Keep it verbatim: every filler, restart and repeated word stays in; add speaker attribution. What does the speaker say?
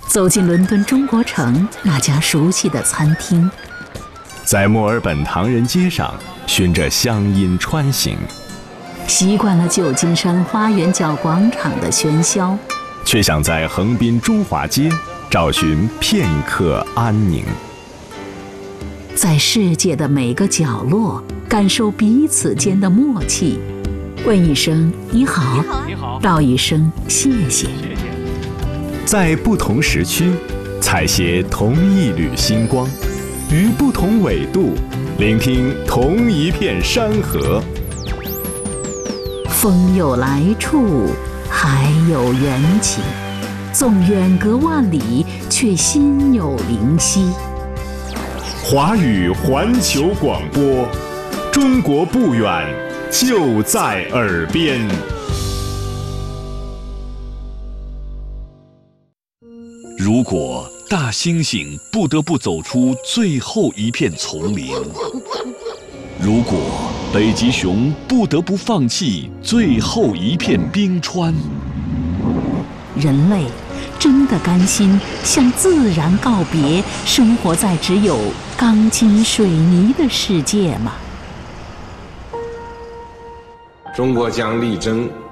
Speaker 1: 走进伦敦中国城那家熟悉的餐厅，
Speaker 2: 在墨尔本唐人街上循着乡音穿行，
Speaker 1: 习惯了旧金山花园角广场的喧嚣，
Speaker 2: 却想在横滨中华街找寻片刻安宁。
Speaker 1: 在世界的每个角落感受彼此间的默契，问一声你好，
Speaker 3: 你好，
Speaker 1: 道一声谢谢。
Speaker 2: 在不同时区采撷同一缕星光，于不同纬度聆听同一片山河。
Speaker 1: 风有来处，海有缘起，纵远隔万里，却心有灵犀。
Speaker 2: 华语环球广播，中国不远，就在耳边。
Speaker 4: 如果大猩猩不得不走出最后一片丛林，如果北极熊不得不放弃最后一片冰川，
Speaker 1: 人类真的甘心向自然告别，生活在只有钢筋水泥的世界吗？
Speaker 5: 中国将力争